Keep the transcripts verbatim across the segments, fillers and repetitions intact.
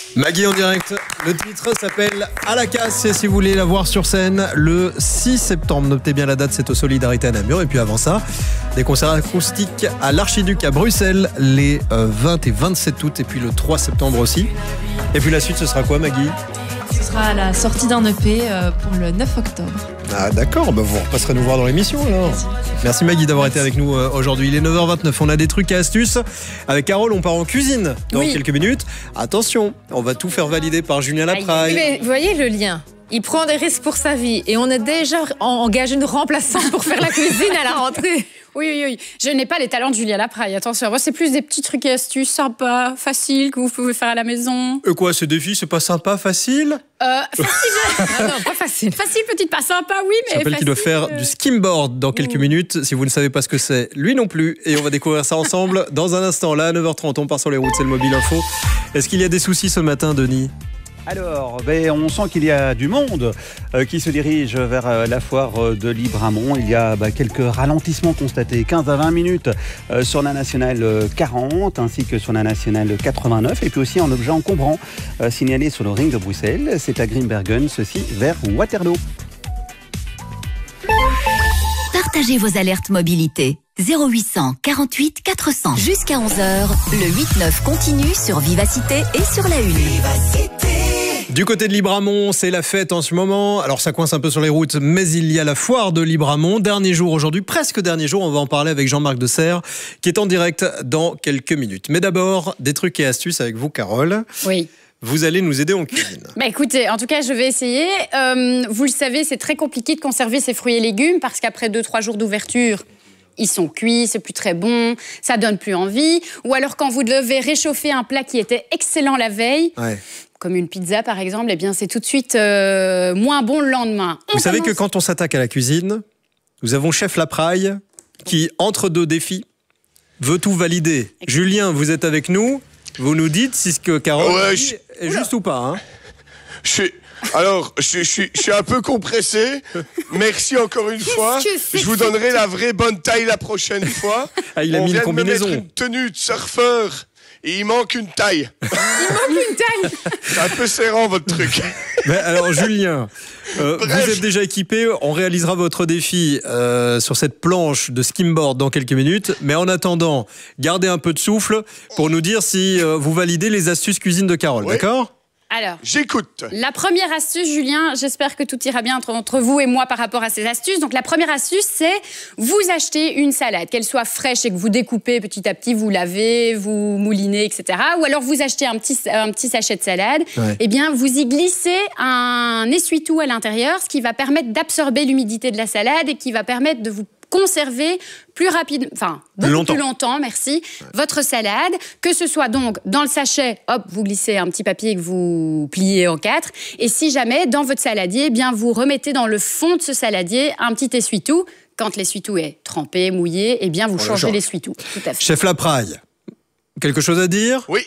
Maggie en direct, le titre s'appelle À la casse et si vous voulez la voir sur scène le six septembre, notez bien la date, c'est au Solidarité à Namur. Et puis avant ça, des concerts acoustiques à l'Archiduc à Bruxelles les vingt et vingt-sept août et puis le trois septembre aussi. Et puis la suite, ce sera quoi Maggie ? Ce sera la sortie d'un E P pour le neuf octobre. Ah d'accord, bah vous repasserez nous voir dans l'émission alors. Merci, Merci Maggie d'avoir Merci. été avec nous aujourd'hui. Il est neuf heures vingt-neuf, on a des trucs et astuces. Avec Carole, on part en cuisine dans oui. quelques minutes. Attention, on va tout faire valider par Julien Lapraille. Mais vous voyez le lien ? Il prend des risques pour sa vie et on a déjà engagé une remplaçante pour faire la cuisine à la rentrée. Oui, oui, oui. Je n'ai pas les talents de Julien Lapraille, attention. Moi, c'est plus des petits trucs et astuces sympas, faciles, que vous pouvez faire à la maison. Et quoi, ce défi, c'est pas sympa, facile ? Euh, facile. non, non, pas facile. Facile, petite, pas sympa, oui, mais Je rappelle facile. qu'il doit faire du skimboard dans quelques mmh. minutes. Si vous ne savez pas ce que c'est, lui non plus. Et on va découvrir ça ensemble dans un instant. Là, à neuf heures trente, on part sur les routes, c'est le Mobile Info. Est-ce qu'il y a des soucis ce matin, Denis ? Alors, ben, on sent qu'il y a du monde euh, qui se dirige vers euh, la foire de Libramont. Il y a bah, quelques ralentissements constatés, quinze à vingt minutes euh, sur la nationale quarante ainsi que sur la nationale quatre-vingt-neuf. Et puis aussi un objet encombrant euh, signalé sur le ring de Bruxelles. C'est à Grimbergen, ceci vers Waterloo. Partagez vos alertes mobilité. zéro huit cent quarante-huit quatre cents. Jusqu'à onze heures, le huit neuf continue sur Vivacité et sur la Une. Vivacité. Du côté de Libramont, c'est la fête en ce moment. Alors ça coince un peu sur les routes, mais il y a la foire de Libramont. Dernier jour aujourd'hui, presque dernier jour. On va en parler avec Jean-Marc de Serres, qui est en direct dans quelques minutes. Mais d'abord, des trucs et astuces avec vous, Carole. Oui. Vous allez nous aider en cuisine. Bah écoutez, en tout cas, je vais essayer. Euh, vous le savez, c'est très compliqué de conserver ses fruits et légumes parce qu'après deux trois jours d'ouverture, ils sont cuits, c'est plus très bon, ça donne plus envie. Ou alors quand vous devez réchauffer un plat qui était excellent la veille, ouais. comme une pizza par exemple, eh bien c'est tout de suite euh, moins bon le lendemain. On vous savez commence... que quand on s'attaque à la cuisine, nous avons Chef Lapraille qui, entre deux défis, veut tout valider. Exactement. Julien, vous êtes avec nous, vous nous dites si ce que Carole ouais, dit je... est Oula. juste ou pas. Hein. Je suis... Alors, je, je, suis, je suis un peu compressé. Merci encore une fois. Je vous donnerai la vraie bonne taille la prochaine fois. Ah, il a On mis vient une combinaison. De me mettre une tenue de surfeur et il manque une taille. Il manque une taille. C'est un peu serrant votre truc. Mais alors Julien, euh, vous êtes déjà équipé. On réalisera votre défi euh, sur cette planche de skimboard dans quelques minutes. Mais en attendant, gardez un peu de souffle pour nous dire si euh, vous validez les astuces cuisine de Carole. Oui. D'accord ? Alors, j'écoute. La première astuce, Julien, j'espère que tout ira bien entre, entre vous et moi par rapport à ces astuces. Donc, la première astuce, c'est vous achetez une salade, qu'elle soit fraîche et que vous découpez petit à petit, vous lavez, vous moulinez, et cetera. Ou alors, vous achetez un petit, un petit sachet de salade. Ouais. Eh bien, vous y glissez un essuie-tout à l'intérieur, ce qui va permettre d'absorber l'humidité de la salade et qui va permettre de vous conserver plus rapide, enfin beaucoup longtemps. plus longtemps, merci, ouais. votre salade, que ce soit donc dans le sachet, hop, vous glissez un petit papier que vous pliez en quatre, et si jamais dans votre saladier, eh bien vous remettez dans le fond de ce saladier un petit essuie-tout. Quand l'essuie-tout est trempé, mouillé, eh bien vous On changez l'essuie-tout. Tout à fait. Chef Lapraille, quelque chose à dire ? Oui.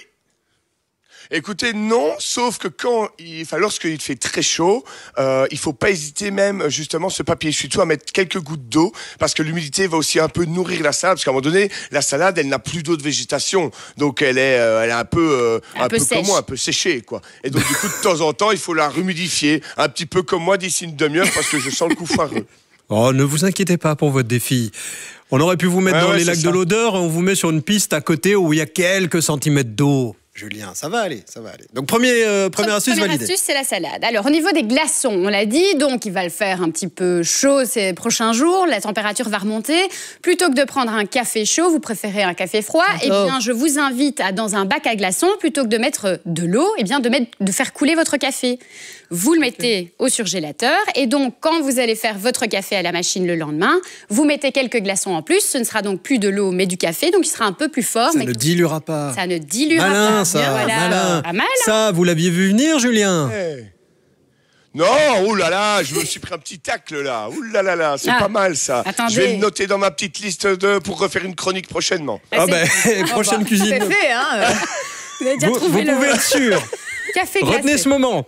Écoutez, non, sauf que quand il, enfin, lorsqu'il fait très chaud, euh, il faut pas hésiter même, justement, ce papier essuie-tout à mettre quelques gouttes d'eau, parce que l'humidité va aussi un peu nourrir la salade, parce qu'à un moment donné, la salade, elle n'a plus d'eau de végétation, donc elle est, euh, elle est un peu, euh, un, un peu, peu comme moi, un peu séchée, quoi. Et donc, du coup, de temps en temps, il faut la rehumidifier, un petit peu comme moi d'ici une demi-heure, parce que je sens le coup foireux. Oh, ne vous inquiétez pas pour votre défi. On aurait pu vous mettre ouais, dans ouais, les lacs ça. de l'odeur, et on vous met sur une piste à côté où il y a quelques centimètres d'eau. Julien, ça va aller, ça va aller. Donc, premier, euh, première astuce Première validée. astuce, c'est la salade. Alors, au niveau des glaçons, on l'a dit, donc il va le faire un petit peu chaud ces prochains jours, la température va remonter. Plutôt que de prendre un café chaud, vous préférez un café froid, oh. eh bien, je vous invite à, dans un bac à glaçons, plutôt que de mettre de l'eau, eh bien, de, mettre, de faire couler votre café. Vous le mettez au surgélateur, et donc, quand vous allez faire votre café à la machine le lendemain, vous mettez quelques glaçons en plus, ce ne sera donc plus de l'eau, mais du café, donc il sera un peu plus fort. Ça mais ne diluera pas. Ça ne diluera Malin, pas. Ça, voilà. malin. Pas mal, hein. Ça, vous l'aviez vu venir, Julien ? Hey. Non, oulala, je me suis pris un petit tacle là. Oulala, là, c'est ah, pas mal ça. Attendez. Je vais le noter dans ma petite liste de, pour refaire une chronique prochainement. Ah ben, bah, prochaine oh, cuisine. C'est fait, hein. Vous avez déjà vous, trouvé vous le... pouvez être sûr. Café glacé. Retenez ce moment.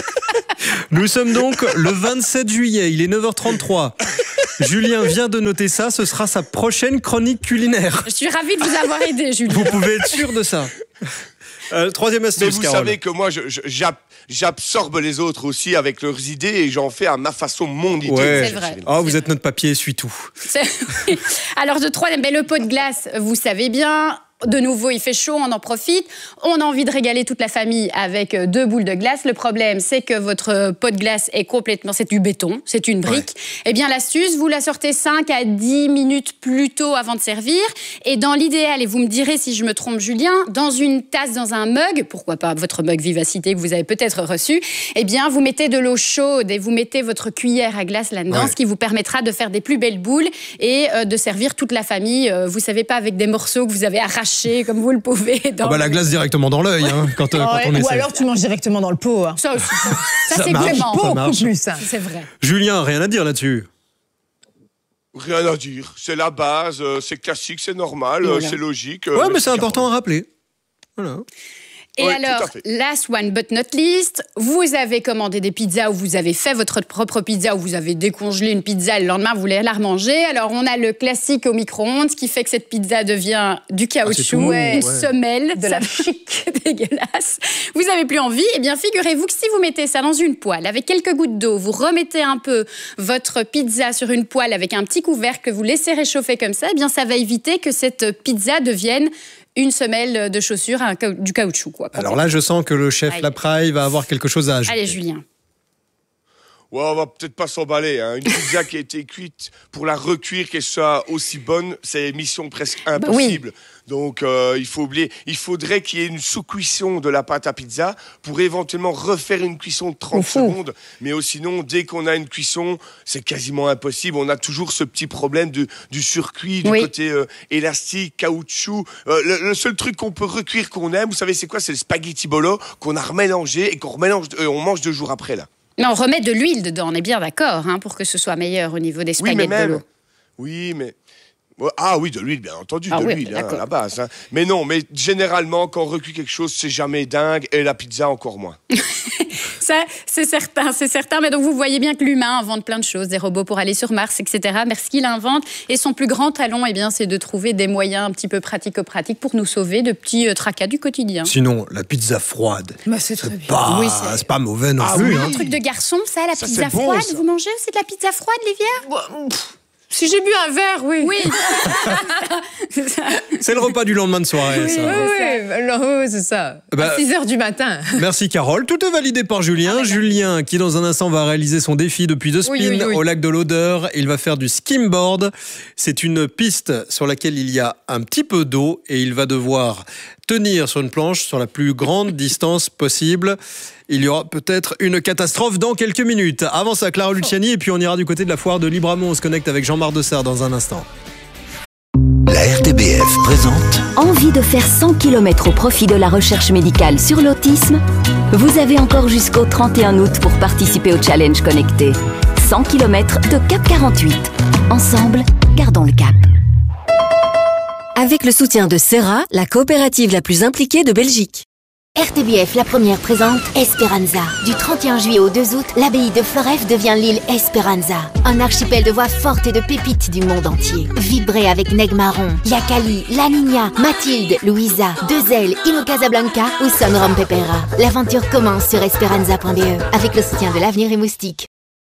Nous sommes donc le vingt-sept juillet, il est neuf heures trente-trois. Julien vient de noter ça, ce sera sa prochaine chronique culinaire. Je suis ravie de vous avoir aidé, Julien. Vous pouvez être sûr de ça. Euh, troisième astuce, Mais vous Carole. savez que moi, je, je- j'ab- j'absorbe les autres aussi avec leurs idées et j'en fais à ma façon mon idée. Ouais. C'est vrai. Oh, vous êtes notre papier, essuie-tout. C'est- Alors, de troisième, ben, le pot de glace, vous savez bien. De nouveau, il fait chaud, on en profite. On a envie de régaler toute la famille avec deux boules de glace. Le problème, c'est que votre pot de glace est complètement... C'est du béton, c'est une brique. Eh bien, l'astuce, vous la sortez cinq à dix minutes plus tôt avant de servir. Et dans l'idéal, et vous me direz si je me trompe, Julien, dans une tasse, dans un mug, pourquoi pas votre mug Vivacité que vous avez peut-être reçu, eh bien, vous mettez de l'eau chaude et vous mettez votre cuillère à glace là-dedans, Ouais. ce qui vous permettra de faire des plus belles boules et euh, de servir toute la famille. Euh, vous savez pas, avec des morceaux que vous avez arrachés comme vous le pouvez. Dans Ah bah la glace directement dans l'œil hein, quand, euh, quand Ouais, on ou essaie. alors tu manges directement dans le pot. Hein. Ça aussi. Ça, Ça c'est marche. clément. Ça Beaucoup marche. plus. hein. C'est vrai. Julien, rien à dire là-dessus. Rien à dire. C'est la base, euh, c'est classique, c'est normal, euh, Voilà. c'est logique. euh, Ouais, mais merci, c'est important Carole. à rappeler. Voilà. Et Oui, tout alors, à fait. last one but not least, vous avez commandé des pizzas ou vous avez fait votre propre pizza ou vous avez décongelé une pizza le lendemain, vous voulez la remanger. Alors, on a le classique au micro-ondes qui fait que cette pizza devient du c'est tout caoutchouc, mou, une ouais. semelle, De la chic dégueulasse. Vous n'avez plus envie. Eh bien, figurez-vous que si vous mettez ça dans une poêle avec quelques gouttes d'eau, vous remettez un peu votre pizza sur une poêle avec un petit couvercle que vous laissez réchauffer comme ça, eh bien, ça va éviter que cette pizza devienne une semelle de chaussure, un cau- du caoutchouc. Quoi. Alors là, je sens que le chef Aïe. Lapraille va avoir quelque chose à ajouter. Allez, Julien. Ouais, on va peut-être pas s'emballer. Hein. Une pizza qui a été cuite, pour la recuire, qu'elle soit aussi bonne, c'est mission presque impossible. Donc, euh, il faut oublier. Il faudrait qu'il y ait une sous-cuisson de la pâte à pizza pour éventuellement refaire une cuisson de trente secondes. Mais oh, sinon, dès qu'on a une cuisson, c'est quasiment impossible. On a toujours ce petit problème de, du surcuit, du Oui. côté euh, élastique, caoutchouc. Euh, le, le seul truc qu'on peut recuire qu'on aime, vous savez, c'est quoi? C'est le spaghetti bolo qu'on a remélangé et qu'on remélange, euh, on mange deux jours après, là. Mais on remet de l'huile dedans, on est bien d'accord, hein, pour que ce soit meilleur au niveau des Oui, mais spaghettis même. bolo. Oui, mais. Ouais, ah oui, de l'huile, bien entendu, Ah de oui, l'huile, hein, d'accord. à la base. Hein. Mais non, mais généralement, quand on recuit quelque chose, c'est jamais dingue, et la pizza encore moins. Ça, c'est certain, c'est certain. Mais donc, vous voyez bien que l'humain invente plein de choses, des robots pour aller sur Mars, et cetera. Mais ce qu'il invente, et son plus grand talent, eh bien, c'est de trouver des moyens un petit peu pratico-pratiques pour nous sauver de petits euh, tracas du quotidien. Sinon, la pizza froide, Bah, c'est très bien. pas, Oui, c'est- c'est pas mauvais non Ah plus. oui. hein. Un truc de garçon, ça, la Ça, pizza c'est bon, froide. ça. Vous mangez aussi de la pizza froide, Livière? Si j'ai bu un verre, oui. Oui. C'est le repas du lendemain de soirée, Oui, ça. oui, alors, oui, c'est ça. Bah, à six heures du matin. Merci Carole. Tout est validé par Julien. Julien qui dans un instant va réaliser son défi depuis deux spins Oui, oui, oui. au lac de l'Odeur. Il va faire du skimboard. C'est une piste sur laquelle il y a un petit peu d'eau et il va devoir tenir sur une planche sur la plus grande distance possible. Il y aura peut-être une catastrophe dans quelques minutes. Avant ça, Clara Luciani et puis on ira du côté de la foire de Libramont. On se connecte avec Jean-Marc Dessert dans un instant. La R T B F présente Envie de faire cent kilomètres au profit de la recherche médicale sur l'autisme? Vous avez encore jusqu'au trente et un août pour participer au challenge connecté. cent kilomètres de Cap quarante-huit. Ensemble, gardons le cap. Avec le soutien de Serra, la coopérative la plus impliquée de Belgique. R T B F, la première, présente Esperanza. Du trente et un juillet au deux août, l'abbaye de Floref devient l'île Esperanza. Un archipel de voix fortes et de pépites du monde entier. Vibrez avec Neg Marron, Yakali, La Niña, Mathilde, Louisa, Deux Ailes, Ilo Casablanca ou Son Rom Pepera. L'aventure commence sur esperanza point b e avec le soutien de l'Avenir et Moustique.